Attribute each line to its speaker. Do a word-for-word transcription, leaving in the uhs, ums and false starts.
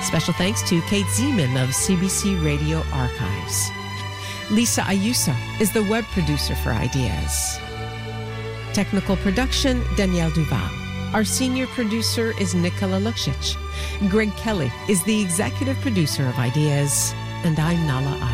Speaker 1: Special thanks to Kate Zeman of C B C Radio Archives. Lisa Ayuso is the web producer for Ideas. Technical production, Danielle Duval. Our senior producer is Nicola Luksic. Greg Kelly is the executive producer of Ideas, and I'm Nala I.